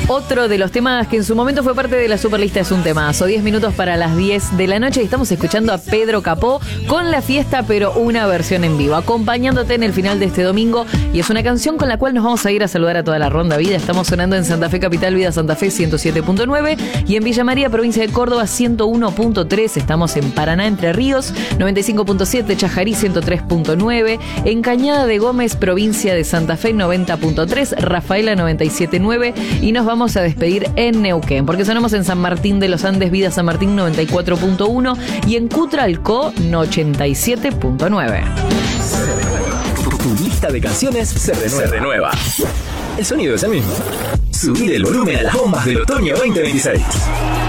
Otro de los temas que en su momento fue parte de la Superlista es un temazo. 10 minutos para las 10 de la noche y estamos escuchando a Pedro Capó con La Fiesta, pero una versión en vivo, acompañándote en el final de este domingo. Y es una canción con la cual nos vamos a ir a saludar a toda la Ronda Vida. Estamos sonando en Santa Fe Capital, Vida Santa Fe 107.9 y en Villa María, provincia de Córdoba 101.3. Estamos en Paraná, Entre Ríos 95.7, Chajarí 103.9, en Cañada de Gómez, provincia de Santa Fe 90.3, Rafaela 97.9 y nos vamos a despedir en Neuquén, porque sonamos en San Martín de los Andes, Vida San Martín 94.1 y en Cutralcó 87.9. Tu lista de canciones se renueva. El sonido es el mismo. Subir el volumen a las bombas del otoño 2026.